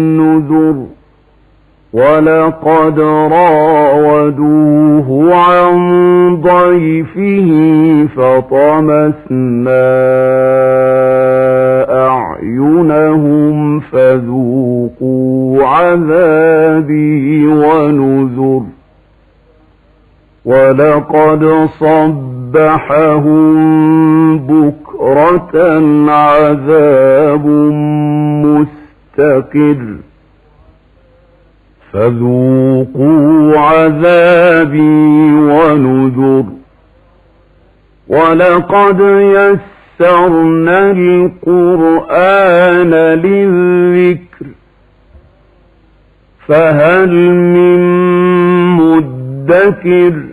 النذر ولقد راودوه عن ضيفه فطمسنا أعينهم فذوقوا عذابي ونذر ولقد صبحهم بكرة عذاب مستقر فذوقوا عذابي ونذر ولقد يسرنا القرآن للذكر فهل من مدكر